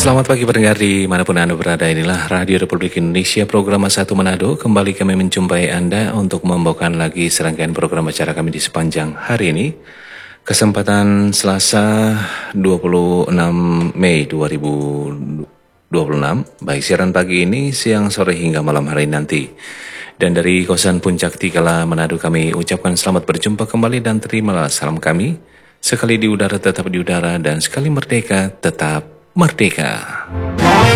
Selamat pagi pendengar dimanapun Anda berada, inilah Radio Republik Indonesia program Satu Manado. Kembali kami menjumpai Anda untuk membawakan lagi serangkaian program acara kami di sepanjang hari ini. Kesempatan Selasa 26 Mei 2026, baik siaran pagi ini, siang, sore hingga malam hari nanti. Dan dari kawasan Puncak Tikala Manado kami ucapkan selamat berjumpa kembali dan terimalah salam kami. Sekali di udara tetap di udara dan sekali merdeka tetap merdeka.